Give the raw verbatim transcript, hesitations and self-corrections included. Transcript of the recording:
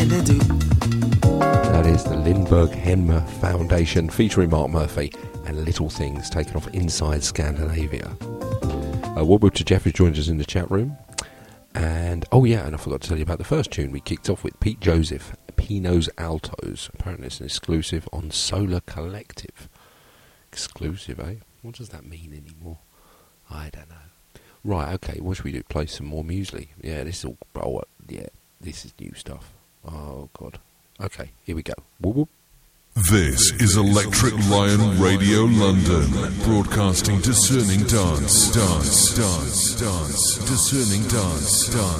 That is the Lindbergh Henmer Foundation featuring Mark Murphy and Little Things taken off Inside Scandinavia. Uh, Woodward to Jeffries joins us in the chat room. And, oh yeah, and I forgot to tell you about the first tune we kicked off with, Pete Joseph, Pino's Altos. Apparently it's an exclusive on Solar Collective. Exclusive, eh? What does that mean anymore? I don't know. Right, okay, what should we do? Play some more muesli? Yeah, this is all, oh, yeah, this is new stuff. Oh, God. Okay, here we go. Whoop, whoop. This is Electric Lion Radio London, broadcasting discerning dance, dance, dance, dance, discerning dance, dance.